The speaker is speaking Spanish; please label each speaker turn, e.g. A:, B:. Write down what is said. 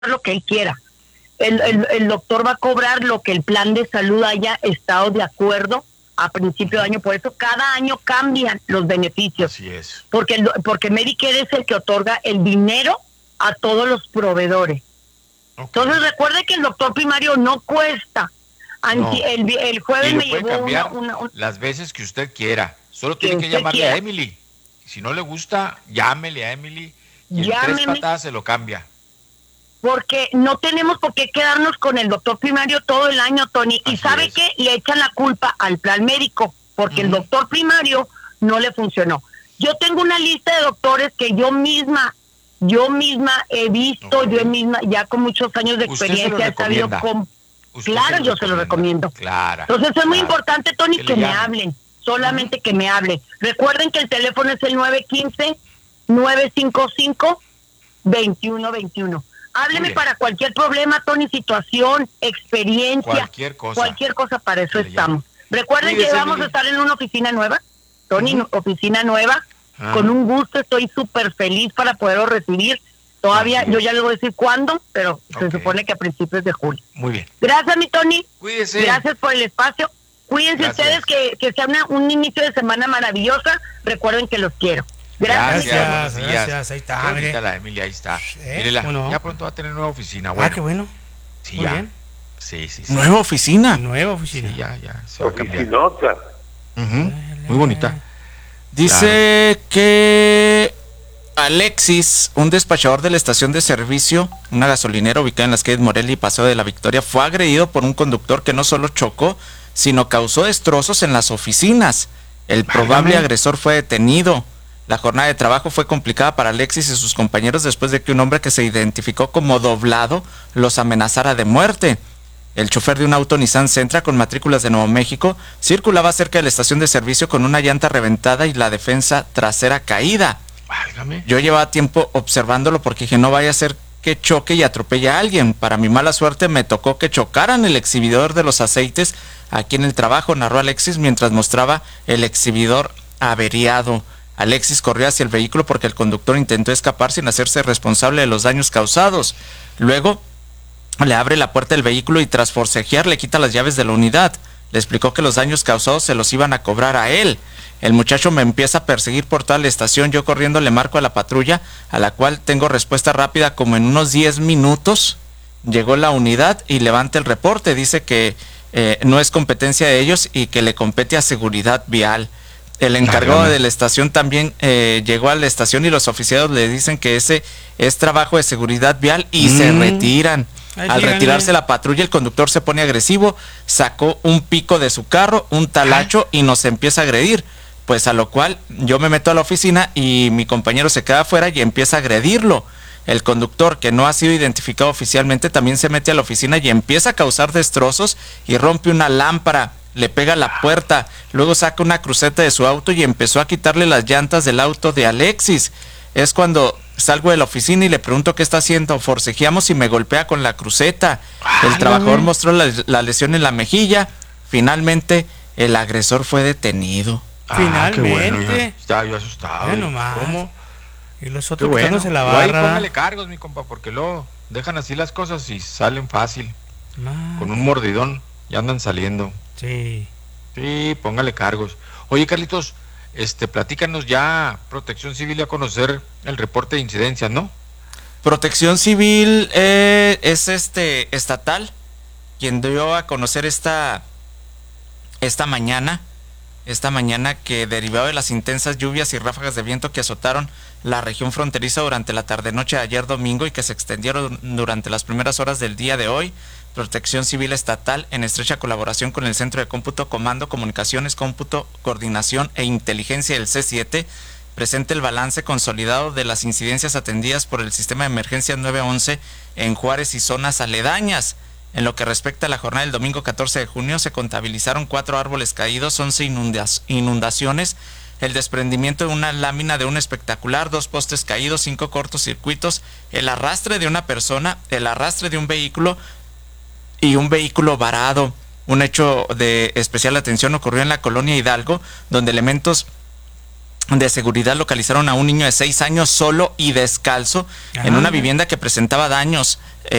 A: lo que él quiera. El doctor va a cobrar lo que el plan de salud haya estado de acuerdo a principio de año. Por eso cada año cambian los beneficios.
B: Así es.
A: Porque Medicare es el que otorga el dinero a todos los proveedores. Okay. Entonces recuerde que el doctor primario no cuesta.
B: No.
A: El jueves me llevó
B: cambiar las veces que usted quiera. Solo tiene que llamarle a Emily. Si no le gusta, llámele a Emily y en 3 patadas se lo cambia.
A: Porque no tenemos por qué quedarnos con el doctor primario todo el año, Tony.
B: Así
A: y ¿sabe
B: es.
A: qué? Le echan la culpa al plan médico, porque el doctor primario no le funcionó. Yo tengo una lista de doctores que yo misma he visto, yo misma, ya con muchos años de experiencia, he sabido cómo. Claro, yo se lo recomiendo.
B: Claro.
A: Entonces es muy importante, Tony, que me hablen, solamente que me hablen. Recuerden que el teléfono es el 915-955-2121. Hábleme para cualquier problema, Tony, situación, experiencia. Cualquier cosa, para eso estamos. Recuerden que vamos a estar en una oficina nueva, Tony, oficina nueva. Con un gusto, estoy súper feliz para poderlo recibir. Todavía, yo ya le voy a decir cuándo, pero se supone que a principios de julio.
B: Muy bien.
A: Gracias, mi Tony.
B: Cuídese.
A: Gracias por el espacio. Cuídense ustedes, que sea un inicio de semana maravillosa. Recuerden que los quiero.
B: Gracias.
C: Ahí está.
B: La Emilia, ahí está. Mírela, ya pronto va a tener nueva oficina.
C: Bueno. Qué bueno.
B: Sí,
C: muy
B: ya.
C: Bien.
B: Sí.
C: ¿Nueva oficina?
B: Sí, ya.
D: Oficinota.
B: Muy bonita.
C: Dice que Alexis, un despachador de la estación de servicio, una gasolinera ubicada en las calles Morelia y Paseo de la Victoria, fue agredido por un conductor que no solo chocó, sino causó destrozos en las oficinas. El probable agresor fue detenido. La jornada de trabajo fue complicada para Alexis y sus compañeros después de que un hombre que se identificó como Doblado los amenazara de muerte. El chofer de un auto Nissan Sentra con matrículas de Nuevo México circulaba cerca de la estación de servicio con una llanta reventada y la defensa trasera caída.
B: Válgame.
C: Yo llevaba tiempo observándolo porque dije, no vaya a ser que choque y atropelle a alguien. Para mi mala suerte me tocó que chocaran el exhibidor de los aceites aquí en el trabajo, narró Alexis mientras mostraba el exhibidor averiado. Alexis corrió hacia el vehículo porque el conductor intentó escapar sin hacerse responsable de los daños causados. Luego le abre la puerta del vehículo y tras forcejear le quita las llaves de la unidad. Le explicó que los daños causados se los iban a cobrar a él. El muchacho me empieza a perseguir por toda la estación. Yo corriendo le marco a la patrulla, a la cual tengo respuesta rápida como en unos 10 minutos. Llegó la unidad y levanta el reporte. Dice que no es competencia de ellos y que le compete a seguridad vial. El encargado de la estación también llegó a la estación y los oficiales le dicen que ese es trabajo de seguridad vial y se retiran. Al retirarse la patrulla, el conductor se pone agresivo, sacó un pico de su carro, un talacho y nos empieza a agredir. Pues a lo cual yo me meto a la oficina y mi compañero se queda afuera y empieza a agredirlo. El conductor, que no ha sido identificado oficialmente, también se mete a la oficina y empieza a causar destrozos y rompe una lámpara, le pega a la puerta, luego saca una cruceta de su auto y empezó a quitarle las llantas del auto de Alexis. Es cuando salgo de la oficina y le pregunto qué está haciendo. Forcejeamos y me golpea con la cruceta. El trabajador mostró la lesión en la mejilla. Finalmente, el agresor fue detenido. Finalmente.
B: Bueno, estaba yo asustado.
C: ¿Cómo? Y los otros quitándose la barra.
B: Ahí póngale cargos, mi compa, porque luego dejan así las cosas y salen fácil. Con un mordidón ya andan saliendo.
C: Sí,
B: póngale cargos. Oye, Carlitos, platícanos ya, Protección Civil ya a conocer el reporte de incidencias, ¿no?
C: Protección Civil es estatal quien dio a conocer esta mañana que derivado de las intensas lluvias y ráfagas de viento que azotaron la región fronteriza durante la tarde-noche de ayer domingo y que se extendieron durante las primeras horas del día de hoy, Protección Civil Estatal, en estrecha colaboración con el Centro de Cómputo, Comando, Comunicaciones, Cómputo, Coordinación e Inteligencia del C7, presenta el balance consolidado de las incidencias atendidas por el Sistema de Emergencias 911 en Juárez y zonas aledañas. En lo que respecta a la jornada del domingo 14 de junio, se contabilizaron 4 árboles caídos, 11 inundaciones, el desprendimiento de una lámina de un espectacular, 2 postes caídos, 5 cortocircuitos, el arrastre de una persona, el arrastre de un vehículo y un vehículo varado. Un hecho de especial atención ocurrió en la colonia Hidalgo, donde elementos de seguridad localizaron a un niño de 6 años solo y descalzo en una vivienda que presentaba daños